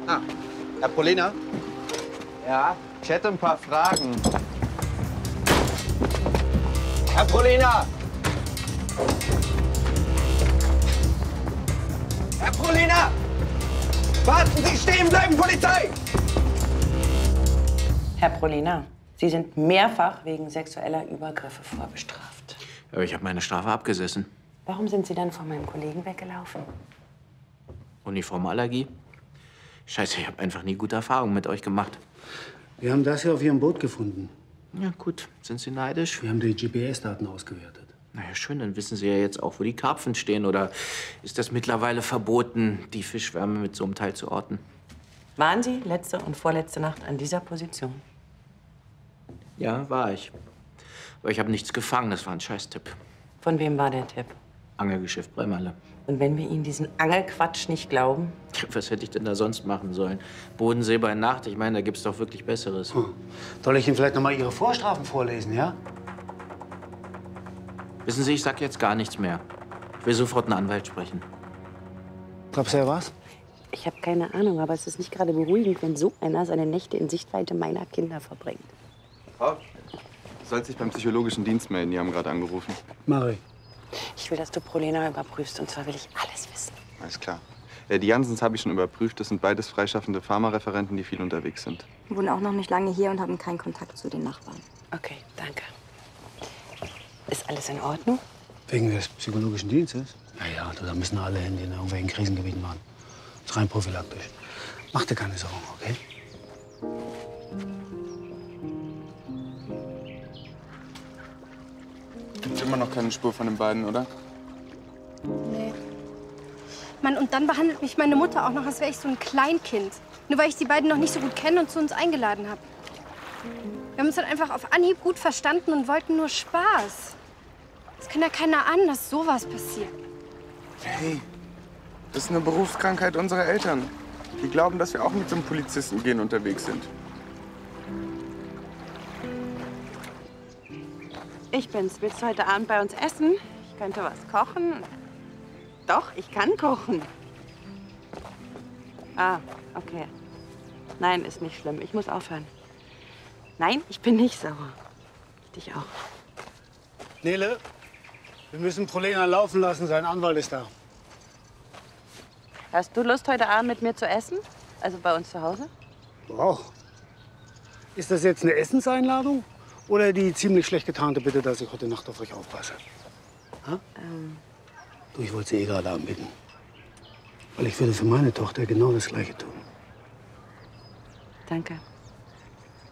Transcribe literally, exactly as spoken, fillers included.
Ah, Herr Polina? Ja, ich hätte ein paar Fragen. Herr Polina! Herr Polina! Warten Sie stehen bleiben, Polizei! Herr Prolina, Sie sind mehrfach wegen sexueller Übergriffe vorbestraft. Aber ich habe meine Strafe abgesessen. Warum sind Sie dann von meinem Kollegen weggelaufen? Uniformallergie? Scheiße, ich habe einfach nie gute Erfahrungen mit euch gemacht. Wir haben das hier auf Ihrem Boot gefunden. Ja, gut. Sind Sie neidisch? Wir haben die G P S-Daten ausgewertet. Na ja, schön, dann wissen Sie ja jetzt auch, wo die Karpfen stehen. Oder ist das mittlerweile verboten, die Fischschwärme mit so einem Teil zu orten? Waren Sie letzte und vorletzte Nacht an dieser Position? Ja, war ich. Aber ich habe nichts gefangen, das war ein Scheißtipp. Von wem war der Tipp? Angelgeschäft Bremalle. Und wenn wir Ihnen diesen Angelquatsch nicht glauben? Was hätte ich denn da sonst machen sollen? Bodensee bei Nacht, ich meine, da gibt's doch wirklich Besseres. Hm. Soll ich Ihnen vielleicht noch mal Ihre Vorstrafen vorlesen, ja? Wissen Sie, ich sag jetzt gar nichts mehr. Ich will sofort einen Anwalt sprechen. Glaubst du ja was? Ich habe keine Ahnung, aber es ist nicht gerade beruhigend, wenn so einer seine Nächte in Sichtweite meiner Kinder verbringt. Frau, du sollst dich beim psychologischen Dienst melden. Die haben gerade angerufen. Mari. Ich will, dass du Prolina überprüfst, und zwar will ich alles wissen. Alles klar. Ja, die Jansens habe ich schon überprüft. Das sind beides freischaffende Pharmareferenten, die viel unterwegs sind. Wir wohnen auch noch nicht lange hier und haben keinen Kontakt zu den Nachbarn. Okay, danke. Ist alles in Ordnung? Wegen des psychologischen Dienstes? Ja, ja, da müssen alle Hände in irgendwelchen Krisengebieten machen. Das ist rein prophylaktisch. Mach dir keine Sorgen, okay? Gibt immer noch keine Spur von den beiden, oder? Nee. Mann, und dann behandelt mich meine Mutter auch noch, als wäre ich so ein Kleinkind. Nur weil ich die beiden noch nicht so gut kenne und zu uns eingeladen habe. Wir haben uns dann einfach auf Anhieb gut verstanden und wollten nur Spaß. Es kann ja keiner ahnen, dass sowas passiert. Hey, das ist eine Berufskrankheit unserer Eltern. Die glauben, dass wir auch mit so einem Polizistengehen unterwegs sind. Ich bin's. Willst du heute Abend bei uns essen? Ich könnte was kochen. Doch, ich kann kochen. Ah, okay. Nein, ist nicht schlimm. Ich muss aufhören. Nein, ich bin nicht sauer. Dich auch. Nele, wir müssen Prolina laufen lassen. Sein Anwalt ist da. Hast du Lust, heute Abend mit mir zu essen? Also bei uns zu Hause? Auch. Ist das jetzt eine Essenseinladung? Oder die ziemlich schlecht getarnte Bitte, dass ich heute Nacht auf euch aufpasse? Ha? Ähm. Du, ich wollte sie eh gerade anbitten. Weil ich würde für meine Tochter genau das Gleiche tun. Danke.